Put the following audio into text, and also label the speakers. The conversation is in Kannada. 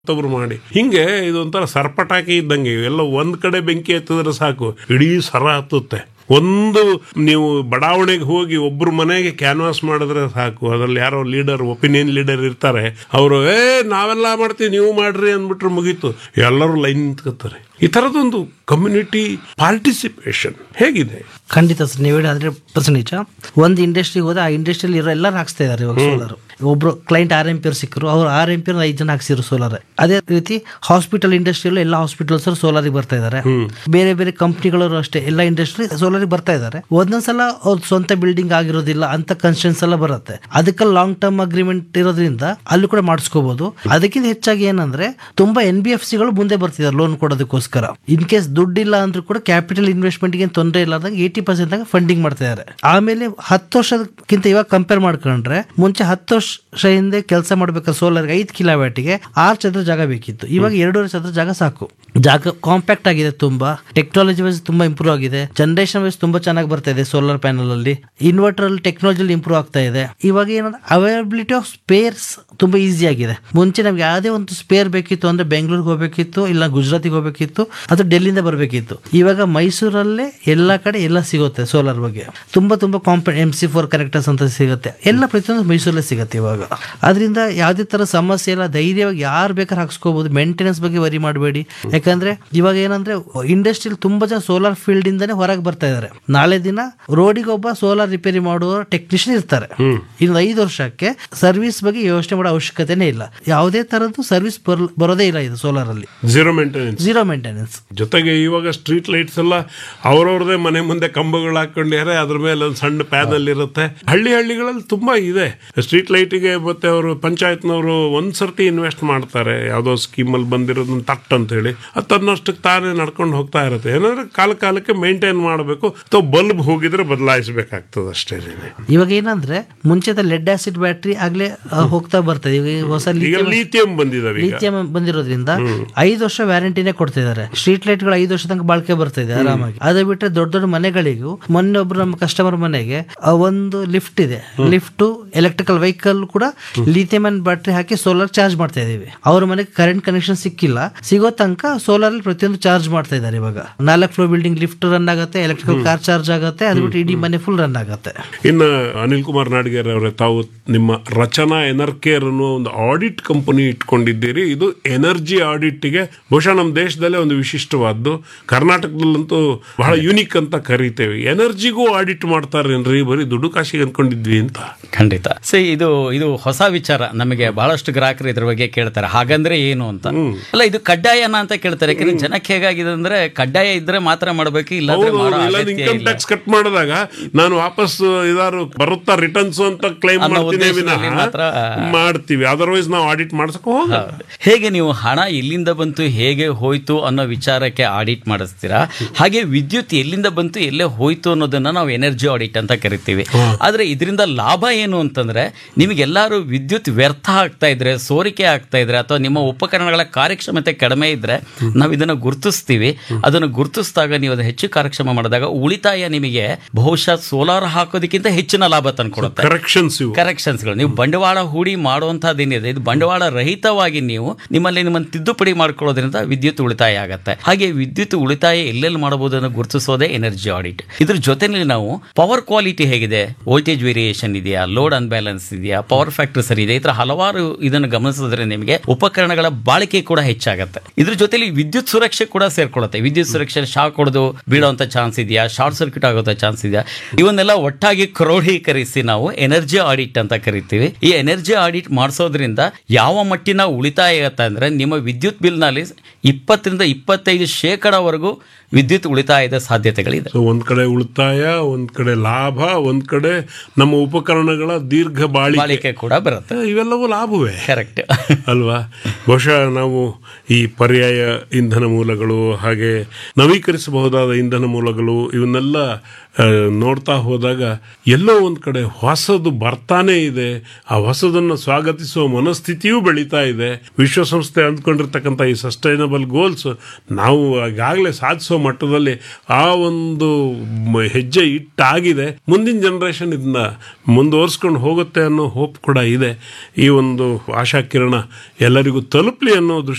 Speaker 1: ಮತ್ತೊಬ್ರು ಮಾಡಿ ಹಿಂಗೆ ಇದೊಂಥರ ಸರ್ಪಟಾಕಿ ಇದ್ದಂಗೆ. ಎಲ್ಲ ಒಂದ್ ಕಡೆ ಬೆಂಕಿ ಹತ್ತಿದ್ರೆ ಸಾಕು ಇಡೀ ಸರ ಹತ್ತುತ್ತೆ. ಒಂದು ನೀವು ಬಡಾವಣೆಗೆ ಹೋಗಿ ಒಬ್ರು ಮನೆಗೆ ಕ್ಯಾನ್ವಾಸ್ ಮಾಡಿದ್ರೆ ಸಾಕು, ಅದ್ರಲ್ಲಿ ಯಾರೋ ಲೀಡರ್, ಒಪಿನಿಯನ್ ಲೀಡರ್ ಇರ್ತಾರೆ, ಅವರು ನಾವೆಲ್ಲ ಮಾಡ್ತೀವಿ ನೀವು ಮಾಡ್ರಿ ಅಂದ್ಬಿಟ್ರೆ ಮುಗೀತು, ಎಲ್ಲರೂ ಲೈನ್ ನಿಂತ್ಕೋತಾರೆ. ಈ ತರದೊಂದು ಕಮ್ಯುನಿಟಿ ಪಾರ್ಟಿಸಿಪೇಷನ್ ಹೇಗಿದೆ?
Speaker 2: ಖಂಡಿತ ಸರ್, ನೀವು ಹೇಳಿ 100% ನಿಜ. ಒಂದು ಇಂಡಸ್ಟ್ರಿಗೆ ಹೋದ್ರೆ ಆ ಇಂಡಸ್ಟ್ರಿಯಲ್ಲಿ ಇರೋ ಎಲ್ಲರೂ ಹಾಕ್ಸ್ತಾ ಇದಾರೆ ಇವಾಗ ಸೋಲಾರ್. ಒಬ್ರು ಕ್ಲೈಂಟ್ 6 ಆಂಪಿಯರ್ ಸಿಕ್ಕರು, ಅವ್ರು 6 ಆಂಪಿಯರ್ 5 ಜನ ಹಾಕ್ಸಿರು ಸೋಲಾರ್. ಅದೇ ರೀತಿ ಹಾಸ್ಪಿಟಲ್ ಇಂಡಸ್ಟ್ರಿಯಲ್ಲೂ ಎಲ್ಲ ಹಾಸ್ಪಿಟಲ್ಸ್ ಸೋಲಾರಿಗೆ ಬರ್ತಾ ಇದಾರೆ. ಬೇರೆ ಬೇರೆ ಕಂಪ್ನಿಗಳವರು ಅಷ್ಟೇ ಎಲ್ಲ ಇಂಡಸ್ಟ್ರಿ ಸೋಲಾರಿಗೆ ಬರ್ತಾ ಇದಾರೆ. ಒಂದೊಂದ್ಸಲ ಅವ್ರ ಸ್ವಂತ ಬಿಲ್ಡಿಂಗ್ ಆಗಿರೋದಿಲ್ಲ ಅಂತ ಕನ್ಸ್ಟ್ರಕ್ಷನ್ಸ್ ಎಲ್ಲ ಬರುತ್ತೆ. ಅದಕ್ಕೆ ಲಾಂಗ್ ಟರ್ಮ್ ಅಗ್ರಿಮೆಂಟ್ ಇರೋದ್ರಿಂದ ಅಲ್ಲಿ ಕೂಡ ಮಾಡಿಸ್ಕೋಬಹುದು. ಅದಕ್ಕಿಂತ ಹೆಚ್ಚಾಗಿ ಏನಂದ್ರೆ ತುಂಬಾ NBFC ಗಳು ಮುಂದೆ ಬರ್ತಿದ್ದಾರೆ ಲೋನ್ ಕೊಡೋದಕ್ಕೋಸ್ಕರ. ಇನ್ ಕೇಸ್ ದುಡ್ಡಿಲ್ಲ ಅಂದ್ರೂ ಕೂಡ ಕ್ಯಾಪಿಟಲ್ ಇನ್ವೆಸ್ಟ್ಮೆಂಟ್ ಗೆ ತೊಂದರೆ ಇಲ್ಲದಾಗ 80% ಫಂಡಿಂಗ್ ಮಾಡ್ತಾ ಇದ್ದಾರೆ. ಆಮೇಲೆ 10 ವರ್ಷಕ್ಕಿಂತ ಇವಾಗ ಕಂಪೇರ್ ಮಾಡ್ಕೊಂಡ್ರೆ ಮುಂಚೆ 10 ವರ್ಷ ಹಿಂದೆ ಕೆಲಸ ಮಾಡ್ಬೇಕಾದ್ರೆ ಸೋಲಾರ್ಗೆ 5 ಕಿಲೋವ್ಯಾಟ್ಗೆ 6 ಚದರ ಜಾಗ ಬೇಕಿತ್ತು. ಇವಾಗ 2.5 ಚದರ ಜಾಗ ಸಾಕು. ಜಾಗ ಕಾಂಪ್ಯಾಕ್ಟ್ ಆಗಿದೆ, ತುಂಬಾ ಟೆಕ್ನಾಲಜಿ ವೈಸ್ ತುಂಬಾ ಇಂಪ್ರೂವ್ ಆಗಿದೆ. ಜನರೇಷನ್ ವೈಸ್ ತುಂಬಾ ಚೆನ್ನಾಗಿ ಬರ್ತಾ ಇದೆ. ಸೋಲಾರ್ ಪ್ಯಾನಲ್ ಅಲ್ಲಿ ಇನ್ವರ್ಟರ್ ಅಲ್ಲಿ ಟೆಕ್ನಾಲಜಿ ಇಂಪ್ರೂವ್ ಆಗ್ತಾ ಇದೆ. ಇವಾಗ ಏನಂದ್ರೆ ಅವೈಲಬಿಲಿಟಿ ಆಫ್ ಸ್ಪೇರ್ಸ್ ತುಂಬಾ ಈಸಿ ಆಗಿದೆ. ಮುಂಚೆ ನಮ್ಗೆ ಯಾವುದೇ ಒಂದು ಸ್ಪೇರ್ ಬೇಕಿತ್ತು ಅಂದ್ರೆ ಬೆಂಗಳೂರಿಗೆ ಹೋಗ್ಬೇಕಿತ್ತು, ಇಲ್ಲ ಗುಜರಾತಿಗೆ ಹೋಗ್ಬೇಕಿತ್ತು, ಅದು ಡೆಲ್ಲಿಯಿಂದ ಬರ್ಬೇಕಿತ್ತು. ಇವಾಗ ಮೈಸೂರಲ್ಲೇ ಎಲ್ಲಾ ಕಡೆ ಎಲ್ಲ ಸಿಗುತ್ತೆ. ಸೋಲಾರ್ ಬಗ್ಗೆ ತುಂಬಾ MC4 ಕನೆಕ್ಟರ್ಸ್ ಅಂತ ಸಿಗುತ್ತೆ. ಎಲ್ಲ ಪ್ರತಿಯೊಂದು ಮೈಸೂರಲ್ಲೇ ಸಿಗುತ್ತೆ ಇವಾಗ. ಅದರಿಂದ ಯಾವುದೇ ತರ ಸಮಸ್ಯೆ ಇಲ್ಲ, ಧೈರ್ಯವಾಗಿ ಯಾರು ಬೇಕಾದ್ರೆ ಹಾಕ್ಸ್ಕೋಬಹುದು. ಮೇಂಟೆನೆನ್ಸ್ ಬಗ್ಗೆ ವರಿ ಮಾಡಬೇಡಿ. ಯಾಕಂದ್ರೆ ಇವಾಗ ಏನಂದ್ರೆ ಇಂಡಸ್ಟ್ರಿಯಲ್ಲಿ ತುಂಬಾ ಜನ ಸೋಲಾರ್ ಫೀಲ್ಡ್ ಇಂದಾನೆ ಹೊರಗೆ ಬರ್ತಾ ಇದಾರೆ. ನಾಳೆ ದಿನ ರೋಡಿಗೆ ಒಬ್ಬ ಸೋಲಾರ್ ರಿಪೇರಿ ಮಾಡುವ ಟೆಕ್ನಿಷಿಯನ್ ಇರ್ತಾರೆ. ಇನ್ನು 5 ವರ್ಷಕ್ಕೆ ಸರ್ವಿಸ್ ಬಗ್ಗೆ ಯೋಚನೆ ಮಾಡೋ ಅವಶ್ಯಕತೆನೇ ಇಲ್ಲ. ಯಾವುದೇ ತರದ್ದು ಸರ್ವಿಸ್ ಬರೋದೇ ಇಲ್ಲ ಇದು ಸೋಲಾರ್ ಅಲ್ಲಿ. Zero maintenance.
Speaker 1: ಜೊತೆಗೆ ಇವಾಗ ಸ್ಟ್ರೀಟ್ ಲೈಟ್ಸ್ ಎಲ್ಲ ಅವ್ರವ್ರದೇ ಮನೆ ಮುಂದೆ ಕಂಬಗಳು ಹಾಕೊಂಡಿದ್ದಾರೆ, ಅದ್ರ ಮೇಲೆ ಒಂದು ಸಣ್ಣ ಪ್ಯಾನಲ್ ಇರುತ್ತೆ. ಹಳ್ಳಿಗಳಲ್ಲಿ ತುಂಬಾ ಇದೆ ಸ್ಟ್ರೀಟ್ ಲೈಟ್ಗೆ. ಮತ್ತೆ ಅವರು ಪಂಚಾಯತ್ನವರು ಒಂದ್ಸರ್ತಿ ಇನ್ವೆಸ್ಟ್ ಮಾಡ್ತಾರೆ, ಯಾವ್ದೋ ಸ್ಕೀಮ್ ಅಲ್ಲಿ ಬಂದಿರೋದನ್ನ ತಟ್ ಅಂತ ಹೇಳಿ. ಅದು ತನ್ನಷ್ಟಕ್ಕೆ ತಾನೇ ನಡ್ಕೊಂಡು ಹೋಗ್ತಾ ಇರುತ್ತೆ. ಏನಂದ್ರೆ ಕಾಲಕ್ಕೆ ಮೇಂಟೈನ್ ಮಾಡಬೇಕು, ಅಥವಾ ಬಲ್ಬ್ ಹೋಗಿದ್ರೆ ಬದಲಾಯಿಸಬೇಕಾಗ್ತದೆ ಅಷ್ಟೇ.
Speaker 2: ಇವಾಗ ಏನಂದ್ರೆ ಮುಂಚೆ ಲೆಡ್ ಆಸಿಡ್ ಬ್ಯಾಟ್ರಿ ಆಗ್ಲೇ ಹೋಗ್ತಾ ಬರ್ತದೆ. ಈಗ ಹೊಸ
Speaker 1: ಲಿಥಿಯಂ
Speaker 2: ಬಂದಿರೋದ್ರಿಂದ 5 ವರ್ಷ ವ್ಯಾರಂಟಿನೇ ಕೊಡ್ತಿದ್ದಾರೆ. ಸ್ಟ್ರೀಟ್ ಲೈಟ್ ಗಳು 5 ವರ್ಷ ತನಕ ಬಾಳ್ಕೆ ಬರ್ತಿದೆ ಆರಾಮಾಗಿ. ಅದು ಬಿಟ್ಟರೆ ದೊಡ್ಡ ಮನೆಗಳಿಗೂ ಮೊನ್ನೆ ಒಬ್ರು ನಮ್ಮ ಕಸ್ಟಮರ್ ಮನೆಗೆ ಒಂದು ಲಿಫ್ಟ್ ಇದೆ. ಲಿಫ್ಟ್ ಎಲೆಕ್ಟ್ರಿಕಲ್ ವೆಹಿಕಲ್ ಕೂಡ ಲಿಥಿಯಂ ಬ್ಯಾಟ್ರಿ ಹಾಕಿ ಸೋಲಾರ್ ಚಾರ್ಜ್ ಮಾಡ್ತಾ ಇದೀವಿ. ಅವ್ರ ಮನೆಗೆ ಕರೆಂಟ್ ಕನೆಕ್ಷನ್ ಸಿಕ್ಕಿಲ್ಲ, ಸಿಗೋ ತನಕ ಸೋಲಾರ್ ಪ್ರತಿಯೊಂದು ಚಾರ್ಜ್ ಮಾಡ್ತಾ ಇದ್ದಾರೆ. ಇವಾಗ 4 ಫ್ಲೋರ್ ಬಿಲ್ಡಿಂಗ್ ಲಿಫ್ಟ್ ರನ್ ಆಗುತ್ತೆ, ಎಲೆಕ್ಟ್ರಿಕಲ್ ಕಾರ್ ಚಾರ್ಜ್ ಆಗುತ್ತೆ, ಅದು ಬಿಟ್ಟು ಇಡೀ ಮನೆ ಫುಲ್ ರನ್ ಆಗುತ್ತೆ.
Speaker 1: ಇನ್ನು ಅನಿಲ್ ಕುಮಾರ್ ನಾಡಿಗೇರ್ ಅವರೇ, ತಾವು ನಿಮ್ಮ ರಚನಾ ಎನರ್ಕೇರ್ ಅನ್ನೋ ಒಂದು ಆಡಿಟ್ ಕಂಪನಿ ಇಟ್ಕೊಂಡಿದ್ದೀರಿ. ಇದು ಎನರ್ಜಿ ಆಡಿಟ್ಗೆ ಬಹುಶಃ ನಮ್ಮ ದೇಶದಲ್ಲೇ ಒಂದು ವಿಶಿಷ್ಟವಾದ್ದು. ಕರ್ನಾಟಕದಲ್ಲಂತೂ ಬಹಳ ಯೂನಿಕ್ ಅಂತ ಕರೀತೇವೆ. ಎನರ್ಜಿಗೂ ಆಡಿಟ್ ಮಾಡ್ತಾರೇನ್ರಿ? ಬರೀ ದುಡ್ಡು ಕಾಶಿಗೆ ಅಂದ್ಕೊಂಡಿದ್ವಿ ಅಂತ.
Speaker 3: ಖಂಡಿತ ಇದು ಹೊಸ ವಿಚಾರ. ನಮಗೆ ಬಹಳಷ್ಟು ಗ್ರಾಹಕರು ಇದ್ರ ಬಗ್ಗೆ ಕೇಳ್ತಾರೆ, ಹಾಗಂದ್ರೆ ಏನು ಅಂತ. ಅಲ್ಲ, ಇದು ಕಡ್ಡಾಯನ ಅಂತ ಕೇಳ್ತಾರೆ. ಯಾಕಂದ್ರೆ ಜನಕ್ಕೆ ಹೇಗಾಗಿದೆ ಅಂದ್ರೆ ಕಡ್ಡಾಯ ಇದ್ರೆ ಮಾತ್ರ ಮಾಡಬೇಕು, ಇಲ್ಲಾಂದ್ರೆ
Speaker 1: ಇನ್ಕಮ್ ಟ್ಯಾಕ್ಸ್ ಕಟ್ ಮಾಡಿದಾಗ ನಾನು ವಾಪಸ್ ಇದಾರು ಬರುತ್ತಾ ರಿಟರ್ನ್ಸ್ ಅಂತ ಕ್ಲೈಮ್ ಮಾಡ್ತೀವಿ. ಅದರ್ವೈಸ್ ನಾವು ಆಡಿಟ್ ಮಾಡ್ಸಕ್ ಹೋಗ.
Speaker 3: ಹೇಗೆ ನೀವು ಹಣ ಎಲ್ಲಿಂದ ಬಂತು, ಹೇಗೆ ಹೋಯ್ತು ಅನ್ನೋ ವಿಚಾರಕ್ಕೆ ಆಡಿಟ್ ಮಾಡಿಸ್ತೀರಾ, ಹಾಗೆ ವಿದ್ಯುತ್ ಎಲ್ಲಿಂದ ಬಂತು, ಎಲ್ಲೇ ಹೋಯ್ತು ಅನ್ನೋದನ್ನ ನಾವು ಎನರ್ಜಿ ಆಡಿಟ್ ಅಂತ ಕರಿತೀವಿ. ಆದ್ರೆ ಇದರಿಂದ ಲಾಭ ಏನು ಅಂತಂದ್ರೆ, ನಿಮಗೆಲ್ಲರೂ ವಿದ್ಯುತ್ ವ್ಯರ್ಥ ಆಗ್ತಾ ಇದ್ರೆ, ಸೋರಿಕೆ ಆಗ್ತಾ ಇದ್ರೆ, ಅಥವಾ ನಿಮ್ಮ ಉಪಕರಣಗಳ ಕಾರ್ಯಕ್ಷಮತೆ ಕಡಿಮೆ ಇದ್ರೆ ನಾವು ಇದನ್ನು ಗುರುತಿಸ್ತೀವಿ. ಅದನ್ನು ಗುರುತಿಸಿದಾಗ ನೀವು ಅದನ್ನು ಹೆಚ್ಚು ಕಾರ್ಯಕ್ಷಮ ಮಾಡಿದಾಗ ಉಳಿತಾಯ ನಿಮಗೆ ಬಹುಶಃ ಸೋಲಾರ್ ಹಾಕೋದಕ್ಕಿಂತ ಹೆಚ್ಚಿನ ಲಾಭ ತಂದ್ಕೊಡುತ್ತೆ. ಕರೆಕ್ಷನ್ಸ್ಗಳು ನೀವು ಬಂಡವಾಳ ಹೂಡಿ ಮಾಡುವಂತಹದ್ದೇನಿದೆ, ಇದು ಬಂಡವಾಳ ರಹಿತವಾಗಿ ನೀವು ನಿಮ್ಮನ್ನು ತಿದ್ದುಪಡಿ ಮಾಡ್ಕೊಳ್ಳೋದ್ರಿಂದ ವಿದ್ಯುತ್ ಉಳಿತಾಯ ಆಗುತ್ತೆ. ಹಾಗೆ ವಿದ್ಯುತ್ ಉಳಿತಾಯ ಎಲ್ಲೆಲ್ಲಿ ಮಾಡಬಹುದನ್ನು ಗುರುತಿಸೋದೇ ಎನರ್ಜಿ ಆಡಿಟ್. ಇದ್ರ ಜೊತೆಯಲ್ಲಿ ನಾವು ಪವರ್ ಕ್ವಾಲಿಟಿ ಹೇಗಿದೆ, ವೋಲ್ಟೇಜ್ ವೇರಿಯೇಷನ್ ಇದೆಯಾ, ಲೋಡ್ ಅನ್ಬ್ಯಾಲೆನ್ಸ್ ಇದೆಯಾ, ಪವರ್ ಫ್ಯಾಕ್ಟರ್ ಸರಿ ಇದೆ, ಈ ತರ ಹಲವಾರು ಇದನ್ನು ಗಮನಿಸಿದ್ರೆ ನಿಮಗೆ ಉಪಕರಣಗಳ ಬಾಳಿಕೆ ಕೂಡ ಹೆಚ್ಚಾಗುತ್ತೆ. ಇದ್ರ ಜೊತೆಲಿ ವಿದ್ಯುತ್ ಸುರಕ್ಷೆ ಕೂಡ ಸೇರ್ಕೊಳ್ಳುತ್ತೆ. ವಿದ್ಯುತ್ ಸುರಕ್ಷೆ ಶಾಕ್ ಹೊಡೆದು ಬೀಳುವಂತ ಚಾನ್ಸ್ ಇದೆಯಾ, ಶಾರ್ಟ್ ಸರ್ಕ್ಯೂಟ್ ಆಗುವಂತ ಚಾನ್ಸ್ ಇದೆಯಾ, ಇವನ್ನೆಲ್ಲ ಒಟ್ಟಾಗಿ ಕ್ರೋಢೀಕರಿಸಿ ನಾವು ಎನರ್ಜಿ ಆಡಿಟ್ ಅಂತ ಕರಿತೀವಿ. ಈ ಎನರ್ಜಿ ಆಡಿಟ್ ಮಾಡಿಸೋದ್ರಿಂದ ಯಾವ ಮಟ್ಟಿನ ಉಳಿತಾಯ ಆಗುತ್ತೆ ಅಂದ್ರೆ, ನಿಮ್ಮ ವಿದ್ಯುತ್ ಬಿಲ್ ನಲ್ಲಿ 20-25% ವಿದ್ಯುತ್ ಉಳಿತಾಯದ ಸಾಧ್ಯತೆಗಳಿದೆ.
Speaker 1: ಒಂದ್ ಕಡೆ ಉಳಿತಾಯ, ಒಂದ್ ಕಡೆ ಲಾಭ, ಒಂದ್ ಕಡೆ ನಮ್ಮ ಉಪಕರಣಗಳ ದೀರ್ಘ ಬಾಳಿಕೆ ಕೂಡ ಬರುತ್ತೆ. ಇವೆಲ್ಲವೂ ಲಾಭವೇ, ಕರೆಕ್ಟ್ ಅಲ್ವಾ? ಬಹುಶಃ ನಾವು ಈ ಪರ್ಯಾಯ ಇಂಧನ ಮೂಲಗಳು, ಹಾಗೆ ನವೀಕರಿಸಬಹುದಾದ ಇಂಧನ ಮೂಲಗಳು, ಇವನ್ನೆಲ್ಲ ನೋಡ್ತಾ ಹೋದಾಗ ಎಲ್ಲೋ ಒಂದ್ ಕಡೆ ಹೊಸದು ಬರ್ತಾನೆ ಇದೆ. ಆ ಹೊಸದನ್ನು ಸ್ವಾಗತಿಸುವ ಮನಸ್ಥಿತಿಯೂ ಬೆಳೀತಾ ಇದೆ. ವಿಶ್ವಸಂಸ್ಥೆ ಅಂದ್ಕೊಂಡಿರ್ತಕ್ಕಂಥ ಈ ಸಸ್ಟೈನಬಲ್ ಗೋಲ್ಸ್ ನಾವು ಈಗಾಗಲೇ ಸಾಧಿಸುವ ಮಟ್ಟದಲ್ಲಿ ಆ ಒಂದು ಹೆಜ್ಜೆ ಇಟ್ಟಾಗಿದೆ. ಮುಂದಿನ ಜನರೇಷನ್ ಇದನ್ನ ಮುಂದುವರಿಸ್ಕೊಂಡು ಹೋಗುತ್ತೆ ಅನ್ನೋ ಹೋಪ್ ಕೂಡ ಇದೆ. ಈ ಒಂದು ಆಶಾ ಕಿರಣ ಎಲ್ಲರಿಗೂ ತಲುಪಲಿ ಅನ್ನೋ